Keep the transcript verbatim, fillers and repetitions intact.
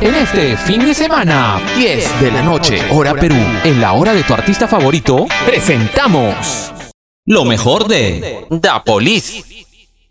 En este fin de semana, diez de la noche, hora Perú, en la hora de tu artista favorito, presentamos lo mejor de Da Police.